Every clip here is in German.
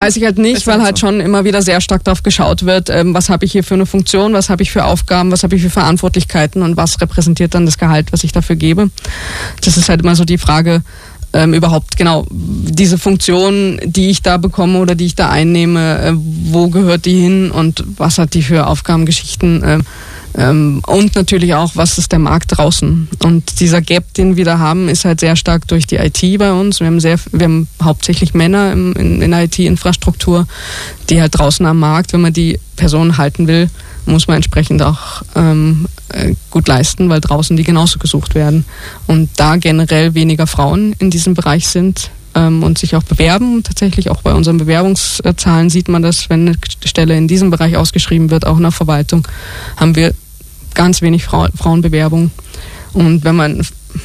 Weiß ich halt nicht, weil halt schon immer wieder sehr stark darauf geschaut wird, was habe ich hier für eine Funktion, was habe ich für Aufgaben, was habe ich für Verantwortlichkeiten und was repräsentiert dann das Gehalt, was ich dafür gebe. Das ist halt immer so die Frage, überhaupt genau diese Funktion, die ich da bekomme oder die ich da einnehme, wo gehört die hin und was hat die für Aufgabengeschichten und natürlich auch, was ist der Markt draußen. Und dieser Gap, den wir da haben, ist halt sehr stark durch die IT bei uns. Wir haben hauptsächlich Männer in der IT-Infrastruktur, die halt draußen am Markt, wenn man die Personen halten will, muss man entsprechend auch gut leisten, weil draußen die genauso gesucht werden. Und da generell weniger Frauen in diesem Bereich sind und sich auch bewerben. Tatsächlich auch bei unseren Bewerbungszahlen sieht man das, wenn eine Stelle in diesem Bereich ausgeschrieben wird, auch in der Verwaltung, haben wir ganz wenig Frauenbewerbungen. Und wenn man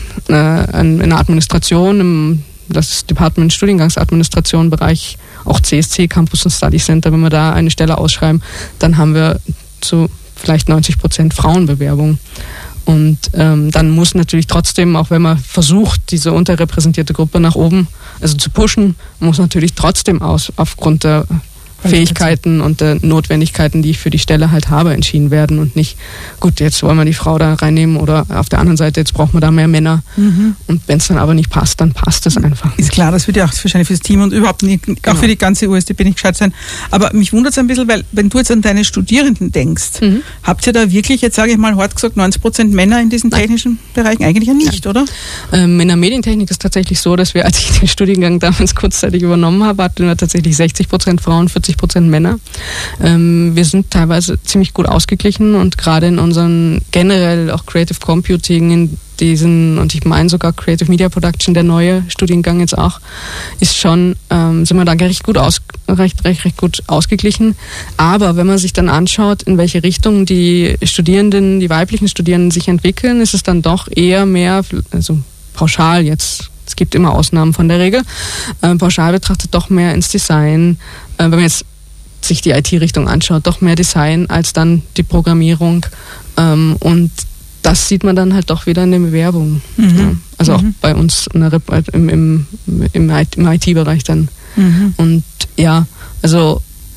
in der Administration, das Department Studiengangsadministration, Bereich auch CSC, Campus und Study Center, wenn wir da eine Stelle ausschreiben, dann haben wir zu vielleicht 90% Frauenbewerbungen. Und dann muss natürlich trotzdem, auch wenn man versucht, diese unterrepräsentierte Gruppe nach oben, also zu pushen, muss natürlich trotzdem aufgrund der Fähigkeiten und der Notwendigkeiten, die ich für die Stelle halt habe, entschieden werden und nicht, gut, jetzt wollen wir die Frau da reinnehmen oder auf der anderen Seite, jetzt brauchen wir da mehr Männer. Und wenn es dann aber nicht passt, dann passt es einfach. Ist klar, das wird ja auch wahrscheinlich fürs Team und überhaupt nicht, auch für die ganze USDP nicht gescheit sein. Aber mich wundert es ein bisschen, weil wenn du jetzt an deine Studierenden denkst, habt ihr da wirklich, jetzt sage ich mal hart gesagt, 90% Männer in diesen technischen Bereichen? Eigentlich ja nicht, oder? In der Medientechnik ist tatsächlich so, dass wir, als ich den Studiengang damals kurzzeitig übernommen habe, hatten wir tatsächlich 60% Frauen, 40% Männer. Wir sind teilweise ziemlich gut ausgeglichen und gerade in unseren generell auch Creative Computing in diesen, und ich meine sogar Creative Media Production, der neue Studiengang jetzt auch, ist schon, sind wir da recht gut ausgeglichen. Aber wenn man sich dann anschaut, in welche Richtung die weiblichen Studierenden sich entwickeln, ist es dann doch eher mehr, also pauschal jetzt, es gibt immer Ausnahmen von der Regel, pauschal betrachtet doch mehr ins Design, wenn man jetzt sich die IT-Richtung anschaut, doch mehr Design als dann die Programmierung. Und das sieht man dann halt doch wieder in den Bewerbungen. Ja. Also auch bei uns im IT-Bereich dann. Und ja, also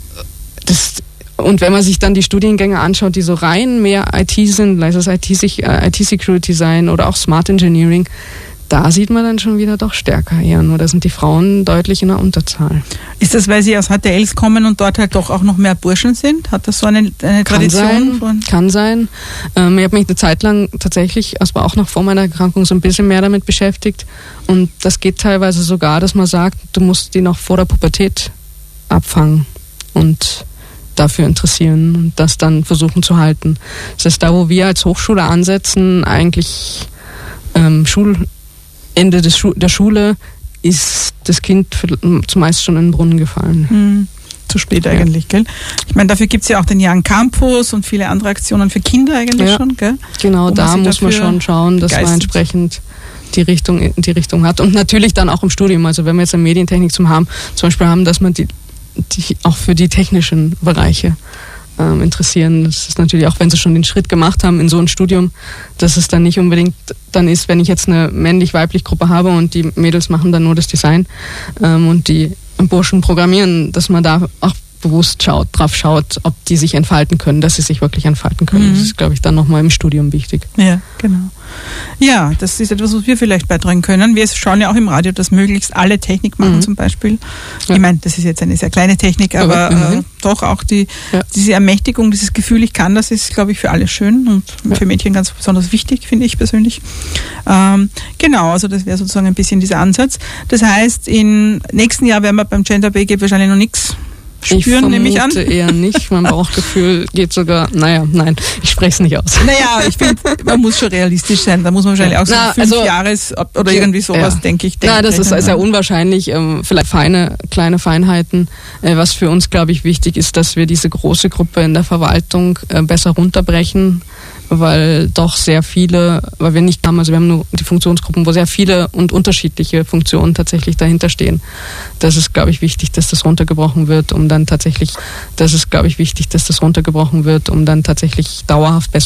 und wenn man sich dann die Studiengänge anschaut, die so rein mehr IT sind, sei es IT-Security sein oder auch Smart Engineering, da sieht man dann schon wieder doch stärker eher. Nur da sind die Frauen deutlich in der Unterzahl. Ist das, weil sie aus HTLs kommen und dort halt doch auch noch mehr Burschen sind? Hat das so eine Tradition? Kann sein. Ich habe mich eine Zeit lang tatsächlich, das war auch noch vor meiner Erkrankung, so ein bisschen mehr damit beschäftigt. Und das geht teilweise sogar, dass man sagt, du musst die noch vor der Pubertät abfangen und dafür interessieren und das dann versuchen zu halten. Das heißt, da wo wir als Hochschule ansetzen, eigentlich Ende der Schule ist das Kind zumeist schon in den Brunnen gefallen. Zu spät eigentlich, gell? Ich meine, dafür gibt es ja auch den Young Campus und viele andere Aktionen für Kinder eigentlich schon, gell? Genau, da muss man schon schauen, dass man entsprechend die Richtung hat. Und natürlich dann auch im Studium, also wenn wir jetzt eine Medientechnik zum Beispiel haben, dass man die auch für die technischen Bereiche interessieren. Das ist natürlich auch, wenn sie schon den Schritt gemacht haben in so ein Studium, dass es dann nicht unbedingt dann ist, wenn ich jetzt eine männlich-weiblich Gruppe habe und die Mädels machen dann nur das Design und die Burschen programmieren, dass man da auch bewusst drauf schaut, ob die sich entfalten können, dass sie sich wirklich entfalten können. Das ist, glaube ich, dann nochmal im Studium wichtig. Ja, genau. Ja, das ist etwas, was wir vielleicht beitragen können. Wir schauen ja auch im Radio, dass möglichst alle Technik machen zum Beispiel. Ja. Ich meine, das ist jetzt eine sehr kleine Technik, aber doch auch diese Ermächtigung, dieses Gefühl, ich kann das, ist, glaube ich, für alle schön und für Mädchen ganz besonders wichtig, finde ich persönlich. Genau, also das wäre sozusagen ein bisschen dieser Ansatz. Das heißt, im nächsten Jahr werden wir beim Gender Pay Gap wahrscheinlich noch nichts spüren, nehme ich an. Ich vermute eher nicht. Mein Bauchgefühl geht sogar, nein, ich spreche es nicht aus. Naja, ich finde, man muss schon realistisch sein. Da muss man wahrscheinlich auch so 5 Jahres oder irgendwie sowas, denke ich. Das ist sehr unwahrscheinlich. Vielleicht kleine Feinheiten. Was für uns, glaube ich, wichtig ist, dass wir diese große Gruppe in der Verwaltung besser runterbrechen, weil doch sehr viele, weil wir nicht haben, also wir haben nur die Funktionsgruppen, wo sehr viele und unterschiedliche Funktionen tatsächlich dahinter stehen. Das ist, glaube ich, wichtig, dass das runtergebrochen wird, um dann tatsächlich dauerhaft besser